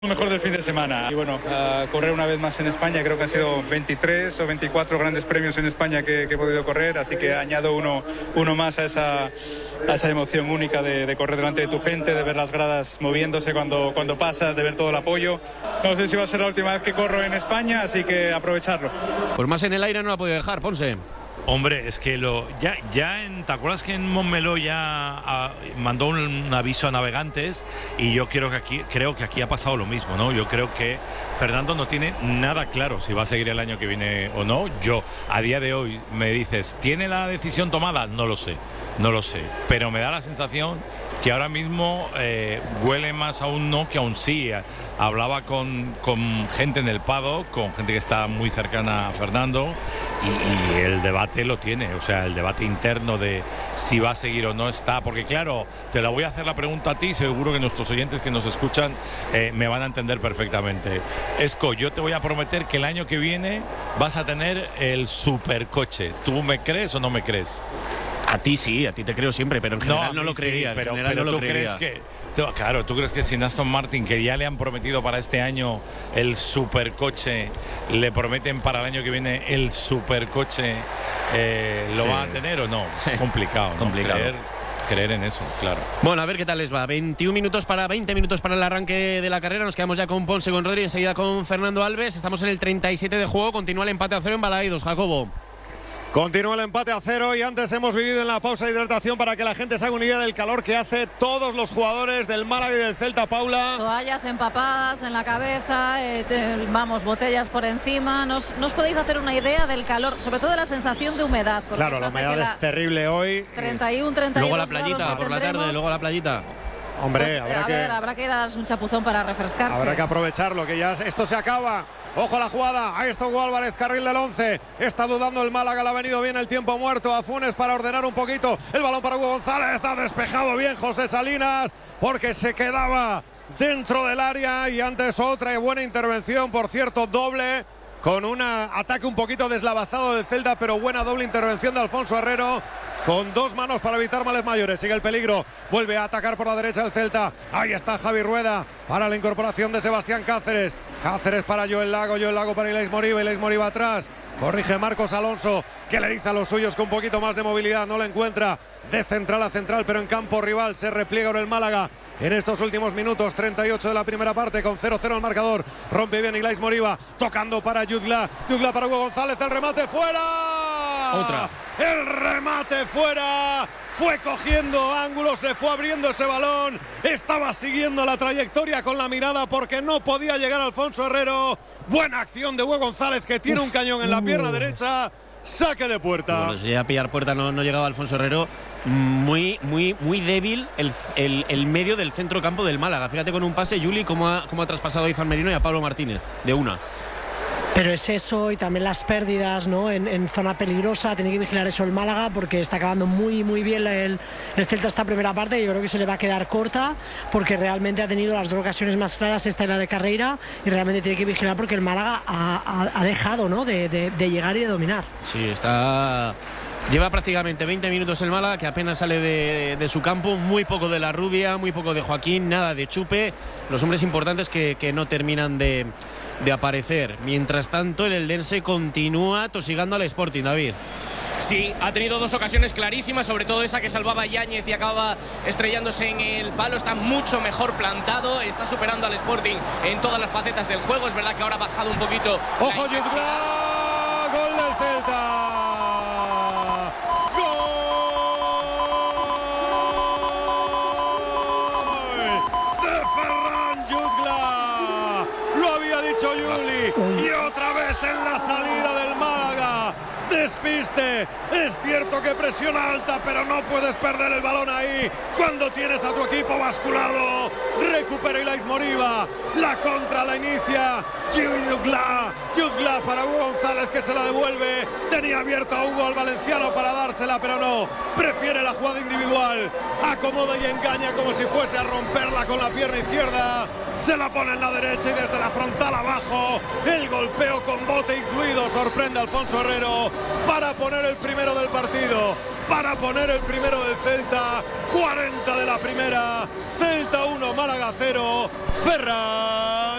Lo mejor del fin de semana y bueno, correr una vez más en España. Creo que han sido 23 o 24 grandes premios en España que he podido correr, así que añado uno más a esa emoción única de correr delante de tu gente, de ver las gradas moviéndose cuando pasas, de ver todo el apoyo. No sé si va a ser la última vez que corro en España, así que aprovecharlo. Pues más en el aire no la ha podido dejar, Ponce. Hombre, es que ¿te acuerdas que en Montmeló mandó un aviso a navegantes? Y yo creo que aquí ha pasado lo mismo, ¿no? Yo creo que Fernando no tiene nada claro si va a seguir el año que viene o no. Yo, a día de hoy, me dices, ¿tiene la decisión tomada? No lo sé, pero me da la sensación que ahora mismo huele más a un no que a un sí. Hablaba con gente en el paddock, con gente que está muy cercana a Fernando, y el debate lo tiene, o sea, el debate interno de si va a seguir o no está, porque claro, te la voy a hacer la pregunta a ti, seguro que nuestros oyentes que nos escuchan me van a entender perfectamente. Esco, yo te voy a prometer que el año que viene vas a tener el supercoche. ¿Tú me crees o no me crees? A ti sí, a ti te creo siempre, pero en general no lo creería. Pero tú crees que, claro, tú crees que si Aston Martin, que ya le han prometido para este año el supercoche, le prometen para el año que viene el supercoche, ¿lo van a tener o no? Es complicado, ¿no? Creer en eso, claro. Bueno, a ver qué tal les va. 20 minutos para el arranque de la carrera. Nos quedamos ya con Ponce, con Rodri, enseguida con Fernando Alves. Estamos en el 37 de juego. Continúa el empate a 0 en Balaídos, Jacobo. Continúa el empate a 0 y antes hemos vivido en la pausa de hidratación para que la gente se haga una idea del calor que hace todos los jugadores del Málaga y del Celta, Paula. Toallas empapadas en la cabeza, botellas por encima. ¿Nos podéis hacer una idea del calor, sobre todo de la sensación de humedad? Claro, la humedad es terrible hoy. 31, 32 luego la playita por la tarde, luego la playita. Hombre, pues, habrá que ir a darse un chapuzón para refrescarse. Habrá que aprovecharlo, que ya esto se acaba. Ojo a la jugada, ahí está Hugo Álvarez, carril del 11. Está dudando el Málaga, le ha venido bien el tiempo muerto a Funes para ordenar un poquito. El balón para Hugo González, ha despejado bien José Salinas, porque se quedaba dentro del área. Y antes otra buena intervención, por cierto, doble, con un ataque un poquito deslavazado del Celta, pero buena doble intervención de Alfonso Herrero, con dos manos para evitar males mayores. Sigue el peligro, vuelve a atacar por la derecha el Celta. Ahí está Javi Rueda para la incorporación de Sebastián Cáceres. Cáceres para Joel Lago para Ilaix Moriba atrás. Corrige Marcos Alonso, que le dice a los suyos que un poquito más de movilidad, no la encuentra de central a central, pero en campo rival se repliega ahora el Málaga en estos últimos minutos. 38 de la primera parte, con 0-0 el marcador. Rompe bien Ilaix Moriba, tocando para Jutgla para Hugo González, el remate fuera. Otra. El remate fuera. Fue cogiendo ángulos, se fue abriendo ese balón. Estaba siguiendo la trayectoria con la mirada porque no podía llegar Alfonso Herrero. Buena acción de Hugo González, que tiene un cañón en la pierna derecha. Saque de puerta. Bueno, si a pillar puerta no llegaba Alfonso Herrero. Muy débil el medio del centro campo del Málaga. Fíjate con un pase, Juli, cómo ha traspasado a Izan Merino y a Pablo Martínez de una. Pero es eso, y también las pérdidas, ¿no? En zona peligrosa. Tiene que vigilar eso el Málaga, porque está acabando muy bien el Celta esta primera parte, y yo creo que se le va a quedar corta, porque realmente ha tenido las dos ocasiones más claras, esta y la de Carreira, y realmente tiene que vigilar porque el Málaga ha dejado, ¿no? de llegar y de dominar. Sí, lleva prácticamente 20 minutos el Málaga, que apenas sale de su campo. Muy poco de La Rubia, muy poco de Joaquín, nada de Chupe. Los hombres importantes que no terminan de aparecer. Mientras tanto, el eldense continúa tosigando al Sporting, David. Sí, ha tenido dos ocasiones clarísimas, sobre todo esa que salvaba Yáñez y acaba estrellándose en el palo. Está mucho mejor plantado, está superando al Sporting en todas las facetas del juego. Es verdad que ahora ha bajado un poquito. ¡Ojo, Jutgla! ¡Gol del Celta! Yuli, y otra vez en la salida del Málaga. Despiste, es cierto que presión alta, pero no puedes perder el balón ahí cuando tienes a tu equipo basculado. Recupera Ilaix Moriba, la contra la inicia Jutgla para Hugo González, que se la devuelve. Tenía abierto a Hugo, al valenciano, para dársela, pero no, prefiere la jugada individual. Acomoda y engaña como si fuese a romperla con la pierna izquierda. Se la pone en la derecha y desde la frontal abajo, el golpeo con bote incluido, sorprende a Alfonso Herrero para poner el primero del partido. para poner el primero del Celta. 40 de la primera. Celta 1, Málaga 0. Ferran